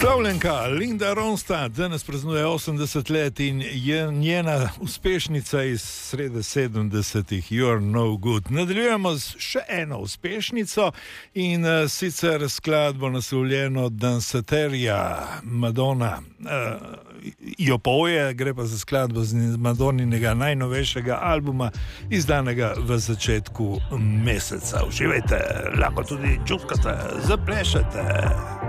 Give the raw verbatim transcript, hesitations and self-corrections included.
Slavljenka Linda Ronstadt danes praznuje osemdeset let in je njena uspešnica iz srede sedemdesetih, You're No Good. Nadaljujemo z še eno uspešnico in uh, sicer skladbo naslovljeno Danceteria. Madonna uh, jo poje, gre pa za skladbo z Madoninega najnovejšega albuma, izdanega v začetku meseca. Uživajte, lahko tudi čutkate, zaplešete.